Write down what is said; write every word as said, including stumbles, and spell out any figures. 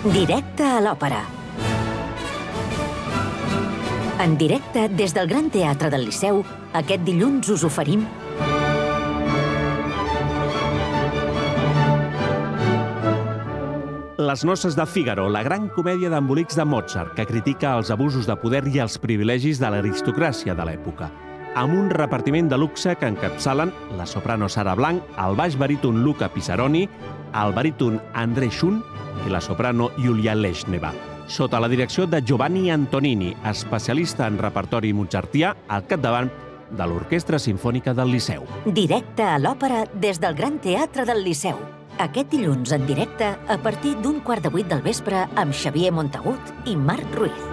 Directe a l'òpera. En directe des del Gran Teatre del Liceu, aquest dilluns us oferim Les noces de Fígaro, la gran comèdia d'embolics de Mozart, que critica els abusos de poder i els privilegis de l'aristocràcia de l'època, amb un repartiment de luxe que encapçalen la soprano Sara Blanc, el baix baríton Luca Pisaroni, el baríton André Schun i la soprano Yulia Leshneva, sota la direcció de Giovanni Antonini, especialista en repertori mozartià, al capdavant de l'Orquestra Simfònica del Liceu. Directe a l'òpera des del Gran Teatre del Liceu. Aquest dilluns en directe a partir d'un quart de vuit del vespre amb Xavier Montagut i Marc Ruiz.